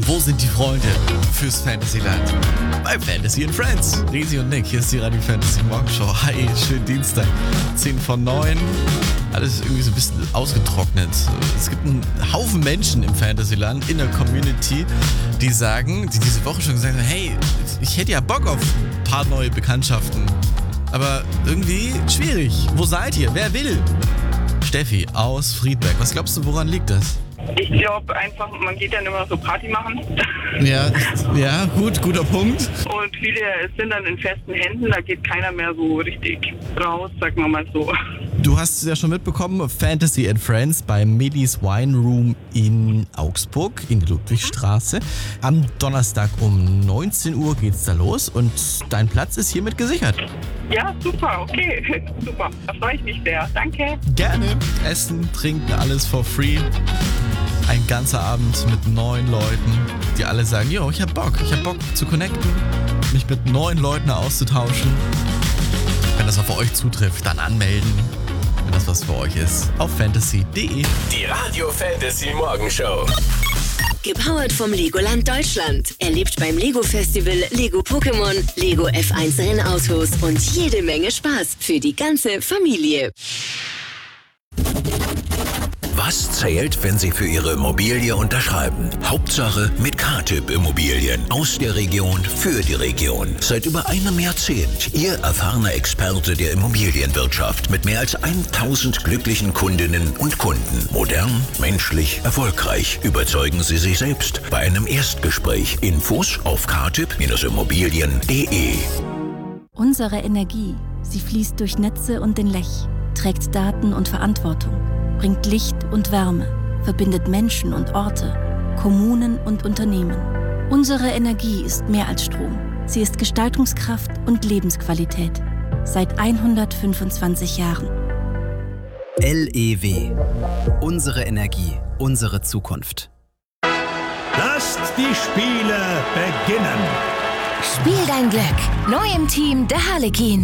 Wo sind die Freunde fürs Fantasyland? Bei Fantasy and Friends. Risi und Nick, hier ist die Radio Fantasy Morgenshow. Hi, schönen Dienstag. 10 von 9. Alles ist irgendwie so ein bisschen ausgetrocknet. Es gibt einen Haufen Menschen im Fantasyland, in der Community, die sagen, die diese Woche schon gesagt haben, hey, ich hätte ja Bock auf ein paar neue Bekanntschaften. Aber irgendwie schwierig. Wo seid ihr? Wer will? Steffi aus Friedberg. Was glaubst du, woran liegt das? Ich glaube einfach, man geht dann immer so Party machen. Ja, guter Punkt. Und viele sind dann in festen Händen, da geht keiner mehr so richtig raus, sagen wir mal so. Du hast es ja schon mitbekommen, Fantasy and Friends beim Medis Wine Room in Augsburg, in der Ludwigstraße. Am Donnerstag um 19 Uhr geht's da los und dein Platz ist hiermit gesichert. Ja, super, okay, super. Da freue ich mich sehr. Danke. Gerne. Essen, trinken, alles for free. Ein ganzer Abend mit 9 Leuten, die alle sagen, yo, ich hab Bock zu connecten, mich mit 9 Leuten auszutauschen. Wenn das auch für euch zutrifft, dann anmelden, wenn das was für euch ist, auf fantasy.de. Die Radio Fantasy Morgenshow. Gepowert vom Legoland Deutschland. Erlebt beim Lego Festival Lego Pokémon, Lego F1 Rennautos und jede Menge Spaß für die ganze Familie. Was zählt, wenn Sie für Ihre Immobilie unterschreiben? Hauptsache mit K-Typ Immobilien. Aus der Region für die Region. Seit über einem Jahrzehnt Ihr erfahrener Experte der Immobilienwirtschaft mit mehr als 1000 glücklichen Kundinnen und Kunden. Modern, menschlich, erfolgreich. Überzeugen Sie sich selbst bei einem Erstgespräch. Infos auf ktyp-immobilien.de. Unsere Energie, sie fließt durch Netze und den Lech, trägt Daten und Verantwortung, bringt Licht und Wärme, verbindet Menschen und Orte, Kommunen und Unternehmen. Unsere Energie ist mehr als Strom. Sie ist Gestaltungskraft und Lebensqualität. Seit 125 Jahren. LEW. Unsere Energie, unsere Zukunft. Lasst die Spiele beginnen. Spiel dein Glück. Neu im Team der Harlekin.